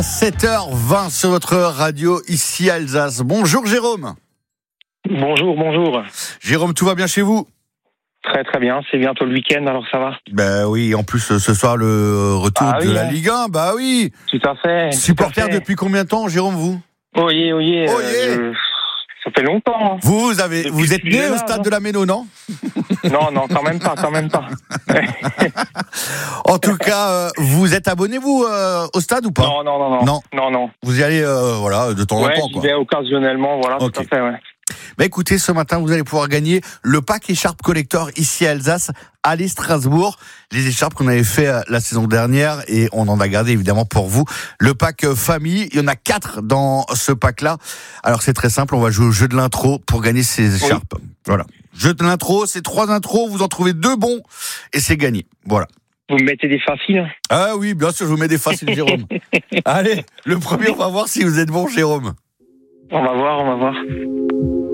7h20 sur votre radio, ici à Alsace. Bonjour Jérôme. Bonjour. Jérôme, tout va bien chez vous? Très très bien, c'est bientôt le week-end, alors ça va. Ben oui, en plus ce soir le retour de la Ligue 1, bah oui. Tout à fait. Supporter depuis combien de temps, Jérôme, vous? Oyez. Ça fait longtemps. Vous êtes né au stade de la Méno, non? Non, quand même pas. En tout cas, vous êtes abonné, vous, au stade ou pas? Non. Vous y allez, de temps en temps, quoi. J'y vais occasionnellement, voilà, Okay. Tout à fait, ouais. Bah écoutez, ce matin, vous allez pouvoir gagner le pack écharpe collector ici à Alsace, allez Strasbourg. Les écharpes qu'on avait fait la saison dernière et on en a gardé évidemment pour vous. Le pack famille, il y en a 4 dans ce pack-là. Alors c'est très simple, on va jouer au jeu de l'intro pour gagner ces écharpes. Oui. Voilà. Jeu de l'intro, c'est 3 intros, vous en trouvez 2 bons et c'est gagné. Voilà. Vous me mettez des faciles? Ah oui, bien sûr, je vous mets des faciles, Jérôme. Allez, le premier, on va voir si vous êtes bon, Jérôme. On va voir.